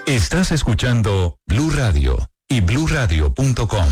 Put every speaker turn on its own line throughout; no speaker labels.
Estás escuchando Blue Radio y bluradio.com.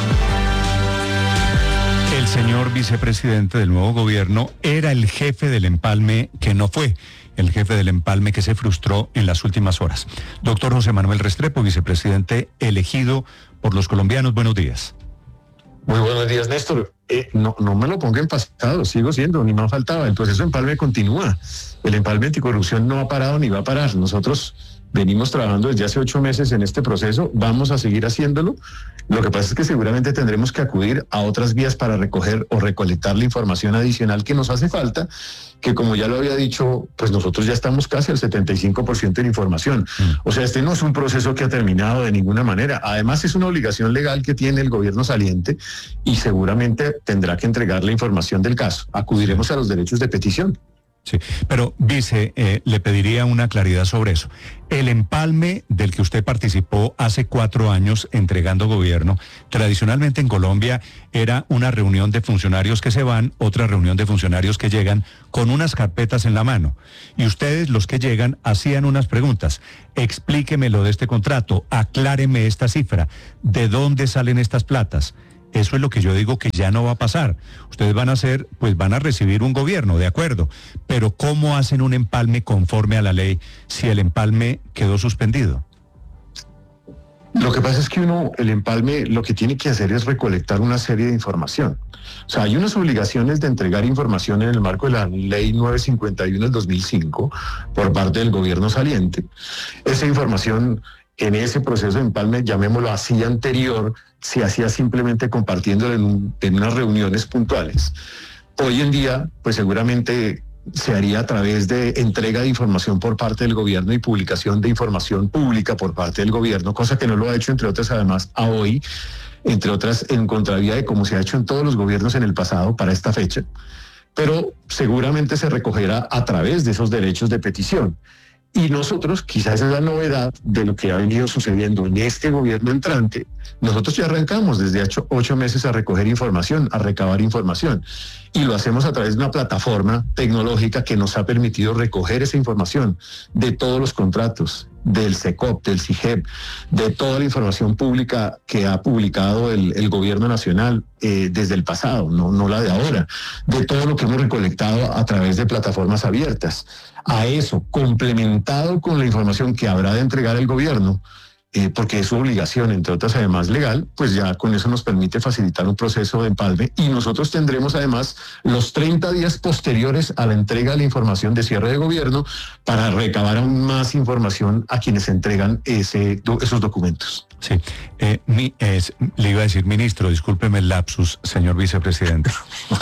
El señor vicepresidente del nuevo gobierno era el jefe del empalme que no fue, el jefe del empalme que se frustró en las últimas horas. Doctor José Manuel Restrepo, vicepresidente elegido por los colombianos, buenos días.
Muy buenos días, Néstor. No me lo ponga en pasado, sigo siendo, ni más faltaba. El proceso de empalme continúa. El empalme anticorrupción no ha parado ni va a parar. Nosotros venimos trabajando desde hace 8 meses en este proceso, vamos a seguir haciéndolo. Lo que pasa es que seguramente tendremos que acudir a otras vías para recoger o recolectar la información adicional que nos hace falta, que como ya lo había dicho, pues nosotros ya estamos casi al 75% de la información. O sea, este no es un proceso que ha terminado de ninguna manera. Además, es una obligación legal que tiene el gobierno saliente y seguramente tendrá que entregar la información del caso. Acudiremos a los derechos de petición.
Sí, pero vice, le pediría una claridad sobre eso. El empalme del que usted participó hace 4 años entregando gobierno, tradicionalmente en Colombia era una reunión de funcionarios que se van, otra reunión de funcionarios que llegan con unas carpetas en la mano. Y ustedes, los que llegan, hacían unas preguntas. Explíqueme lo de este contrato, acláreme esta cifra, ¿de dónde salen estas platas? Eso es lo que yo digo que ya no va a pasar. Ustedes van a recibir un gobierno, de acuerdo, pero ¿cómo hacen un empalme conforme a la ley si el empalme quedó suspendido?
Lo que pasa es que el empalme lo que tiene que hacer es recolectar una serie de información. O sea, hay unas obligaciones de entregar información en el marco de la ley 951 del 2005 por parte del gobierno saliente. Esa información en ese proceso de empalme, llamémoslo así, anterior, se hacía simplemente compartiéndolo en unas reuniones puntuales. Hoy en día, pues seguramente se haría a través de entrega de información por parte del gobierno y publicación de información pública por parte del gobierno, cosa que no lo ha hecho, entre otras, además, a hoy, entre otras, en contravía de como se ha hecho en todos los gobiernos en el pasado para esta fecha, pero seguramente se recogerá a través de esos derechos de petición. Y nosotros, quizás es la novedad de lo que ha venido sucediendo en este gobierno entrante, nosotros ya arrancamos desde 8 meses a recoger información, a recabar información, y lo hacemos a través de una plataforma tecnológica que nos ha permitido recoger esa información de todos los contratos, del SECOP, del CIGEP, de toda la información pública que ha publicado el gobierno nacional desde el pasado, no la de ahora, de todo lo que hemos recolectado a través de plataformas abiertas. A eso, complementado con la información que habrá de entregar el gobierno, porque es su obligación, entre otras además legal, pues ya con eso nos permite facilitar un proceso de empalme y nosotros tendremos además los 30 días posteriores a la entrega de la información de cierre de gobierno para recabar aún más información a quienes entregan esos documentos.
Sí, le iba a decir ministro, discúlpeme el lapsus, señor vicepresidente.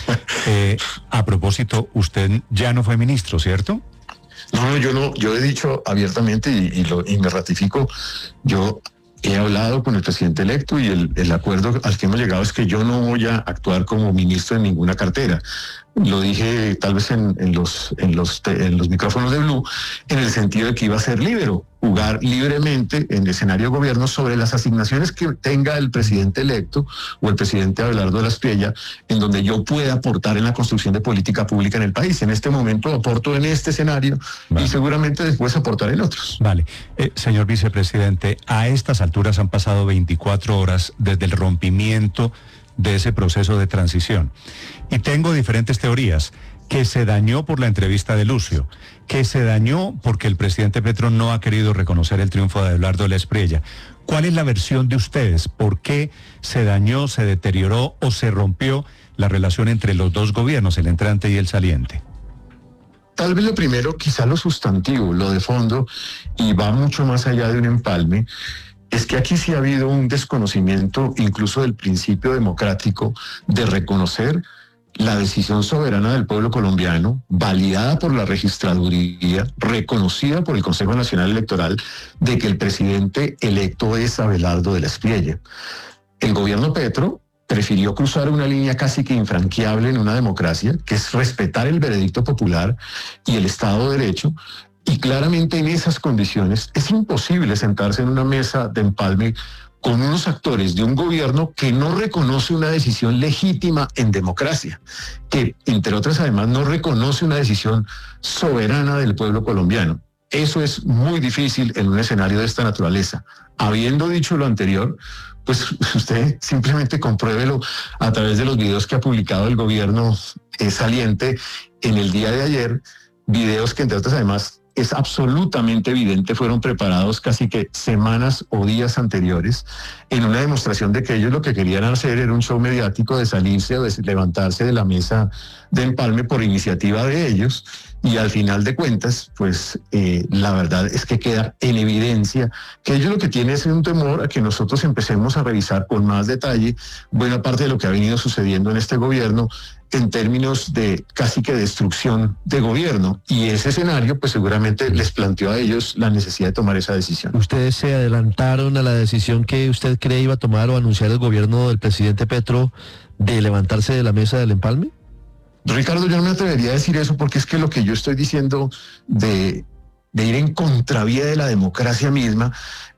A propósito, usted ya no fue ministro, ¿cierto?
No, yo he dicho abiertamente y me ratifico, yo he hablado con el presidente electo y el acuerdo al que hemos llegado es que yo no voy a actuar como ministro en ninguna cartera. Lo dije tal vez en los micrófonos de Blue, en el sentido de que iba a ser líbero, jugar libremente en el escenario de gobierno sobre las asignaciones que tenga el presidente electo o el presidente Abelardo de la Espriella, en donde yo pueda aportar en la construcción de política pública en el país. En este momento aporto en este escenario y seguramente después aportaré en otros.
Vale. Señor vicepresidente, a estas alturas han pasado 24 horas desde el rompimiento de ese proceso de transición. Y tengo diferentes teorías, que se dañó por la entrevista de Lucio, que se dañó porque el presidente Petro no ha querido reconocer el triunfo de Abelardo de la Espriella. ¿Cuál es la versión de ustedes? ¿Por qué se dañó, se deterioró o se rompió la relación entre los dos gobiernos, el entrante y el saliente?
Tal vez lo primero, quizá lo sustantivo, lo de fondo, y va mucho más allá de un empalme, es que aquí sí ha habido un desconocimiento incluso del principio democrático de reconocer la decisión soberana del pueblo colombiano, validada por la registraduría, reconocida por el Consejo Nacional Electoral, de que el presidente electo es Abelardo de la Espriella. El gobierno Petro prefirió cruzar una línea casi que infranqueable en una democracia, que es respetar el veredicto popular y el Estado de Derecho. Y claramente en esas condiciones es imposible sentarse en una mesa de empalme con unos actores de un gobierno que no reconoce una decisión legítima en democracia, que entre otras además no reconoce una decisión soberana del pueblo colombiano. Eso es muy difícil en un escenario de esta naturaleza. Habiendo dicho lo anterior, pues usted simplemente compruébelo a través de los videos que ha publicado el gobierno saliente en el día de ayer, videos que entre otras además es absolutamente evidente fueron preparados casi que semanas o días anteriores en una demostración de que ellos lo que querían hacer era un show mediático de salirse o de levantarse de la mesa de empalme por iniciativa de ellos, y al final de cuentas, pues la verdad es que queda en evidencia que ellos lo que tienen es un temor a que nosotros empecemos a revisar con más detalle buena parte de lo que ha venido sucediendo en este gobierno en términos de casi que destrucción de gobierno, y ese escenario pues seguramente les planteó a ellos la necesidad de tomar esa decisión.
¿Ustedes se adelantaron a la decisión que usted cree iba a tomar o anunciar el gobierno del presidente Petro de levantarse de la mesa del empalme?
Ricardo, yo no me atrevería a decir eso, porque es que lo que yo estoy diciendo de ir en contravía de la democracia misma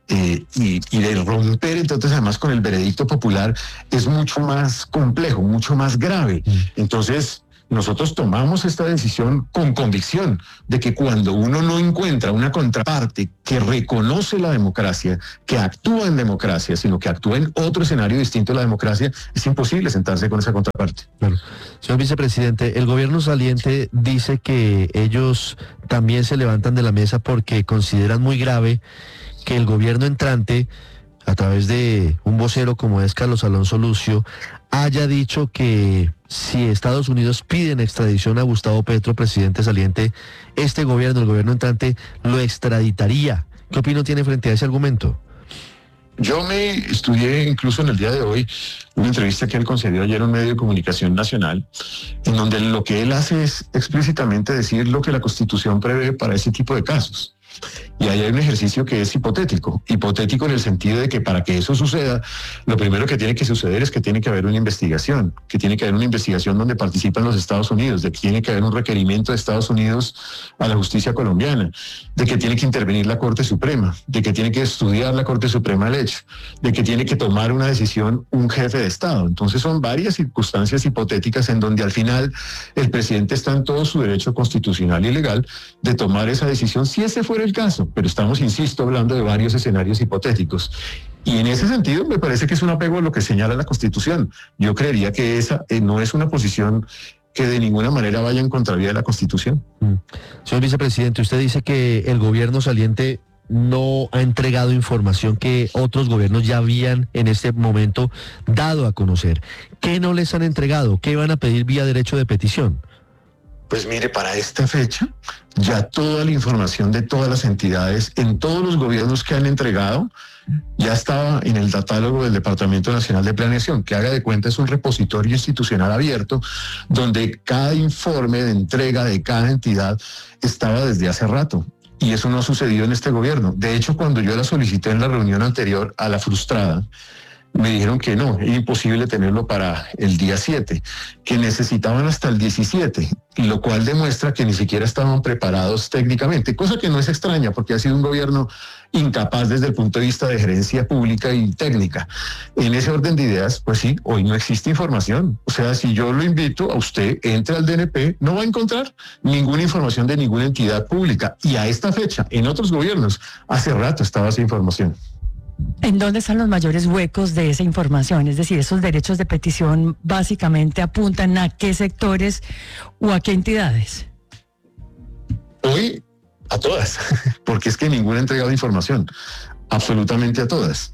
y de romper, entonces además con el veredicto popular, es mucho más complejo, mucho más grave. Entonces nosotros tomamos esta decisión con convicción de que cuando uno no encuentra una contraparte que reconoce la democracia, que actúa en democracia, sino que actúa en otro escenario distinto a la democracia, es imposible sentarse con esa contraparte.
Claro. Señor vicepresidente, el gobierno saliente dice que ellos también se levantan de la mesa porque consideran muy grave que el gobierno entrante, a través de un vocero como es Carlos Alonso Lucio, haya dicho que si Estados Unidos pide en extradición a Gustavo Petro, presidente saliente, este gobierno, el gobierno entrante, lo extraditaría. ¿Qué opinión tiene frente a ese argumento?
Yo me estudié incluso en el día de hoy una entrevista que él concedió ayer a un medio de comunicación nacional, en donde lo que él hace es explícitamente decir lo que la Constitución prevé para ese tipo de casos. Y ahí hay un ejercicio que es hipotético en el sentido de que para que eso suceda, lo primero que tiene que suceder es que tiene que haber una investigación, donde participan los Estados Unidos, de que tiene que haber un requerimiento de Estados Unidos a la justicia colombiana, de que tiene que intervenir la Corte Suprema, de que tiene que estudiar la Corte Suprema el hecho, de que tiene que tomar una decisión un jefe de Estado. Entonces son varias circunstancias hipotéticas en donde al final el presidente está en todo su derecho constitucional y legal de tomar esa decisión si ese fuera el caso, pero estamos, insisto, hablando de varios escenarios hipotéticos. Y en ese sentido me parece que es un apego a lo que señala la Constitución. Yo creería que esa no es una posición que de ninguna manera vaya en contravía de la Constitución.
Señor vicepresidente, usted dice que el gobierno saliente no ha entregado información que otros gobiernos ya habían en este momento dado a conocer. ¿Qué no les han entregado? ¿Qué van a pedir vía derecho de petición?
Pues mire, para esta fecha, ya toda la información de todas las entidades, en todos los gobiernos que han entregado, ya estaba en el datálogo del Departamento Nacional de Planeación, que haga de cuenta es un repositorio institucional abierto, donde cada informe de entrega de cada entidad estaba desde hace rato. Y eso no ha sucedido en este gobierno. De hecho, cuando yo la solicité en la reunión anterior a la frustrada, me dijeron que no, era imposible tenerlo para el día 7, que necesitaban hasta el 17, lo cual demuestra que ni siquiera estaban preparados técnicamente, cosa que no es extraña porque ha sido un gobierno incapaz desde el punto de vista de gerencia pública y técnica. En ese orden de ideas, pues sí, hoy no existe información. O sea, si yo lo invito a usted, entre al DNP, no va a encontrar ninguna información de ninguna entidad pública. Y a esta fecha, en otros gobiernos, hace rato estaba esa información.
¿En dónde están los mayores huecos de esa información? Es decir, esos derechos de petición básicamente apuntan a qué sectores o a qué entidades.
Hoy a todas, porque es que ninguna ha entregado información, absolutamente a todas.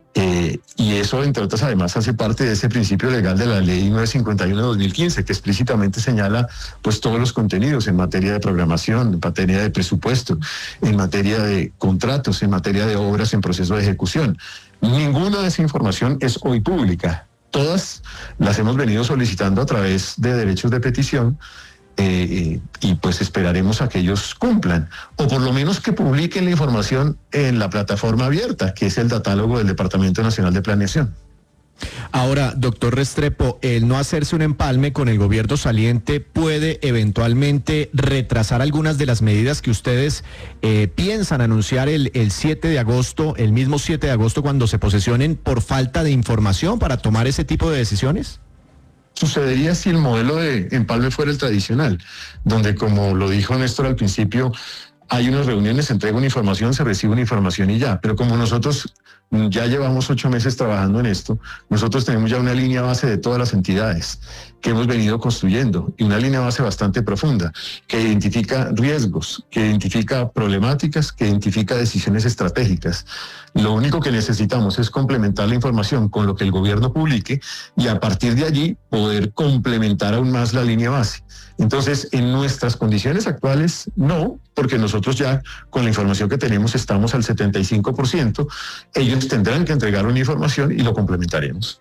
Y eso, entre otras, además hace parte de ese principio legal de la Ley 951 de 2015, que explícitamente señala pues todos los contenidos en materia de programación, en materia de presupuesto, en materia de contratos, en materia de obras en proceso de ejecución. Ninguna de esa información es hoy pública. Todas las hemos venido solicitando a través de derechos de petición, y pues esperaremos a que ellos cumplan, o por lo menos que publiquen la información en la plataforma abierta, que es el datálogo del Departamento Nacional de Planeación.
Ahora, doctor Restrepo, el no hacerse un empalme con el gobierno saliente puede eventualmente retrasar algunas de las medidas que ustedes piensan anunciar el 7 de agosto, el mismo 7 de agosto, cuando se posesionen por falta de información para tomar ese tipo de decisiones.
Sucedería si el modelo de empalme fuera el tradicional, donde, como lo dijo Néstor al principio, hay unas reuniones, se entrega una información, se recibe una información y ya. Pero como nosotros ya llevamos 8 meses trabajando en esto, nosotros tenemos ya una línea base de todas las entidades que hemos venido construyendo y una línea base bastante profunda que identifica riesgos, que identifica problemáticas, que identifica decisiones estratégicas. Lo único que necesitamos es complementar la información con lo que el gobierno publique y a partir de allí poder complementar aún más la línea base. Entonces, en nuestras condiciones actuales, no, porque nosotros ya con la información que tenemos estamos al 75%. Ellos tendrán que entregar una información y lo complementaremos.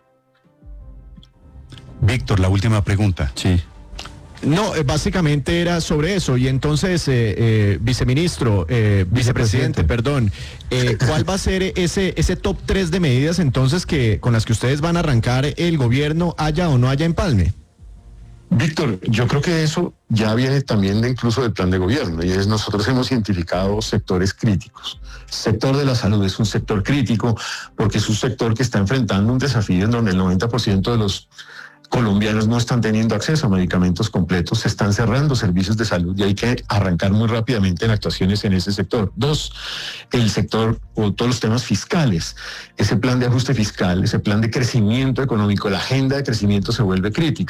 Víctor, la última pregunta.
Sí. No, básicamente era sobre eso. Y entonces, vicepresidente, perdón, ¿cuál va a ser ese top 3 de medidas entonces con las que ustedes van a arrancar el gobierno, haya o no haya empalme?
Víctor, yo creo que eso ya viene también incluso del plan de gobierno, y es nosotros hemos identificado sectores críticos. El sector de la salud es un sector crítico porque es un sector que está enfrentando un desafío en donde el 90% de los colombianos no están teniendo acceso a medicamentos completos, se están cerrando servicios de salud y hay que arrancar muy rápidamente en actuaciones en ese sector. 2, el sector o todos los temas fiscales, ese plan de ajuste fiscal, ese plan de crecimiento económico, la agenda de crecimiento se vuelve crítica.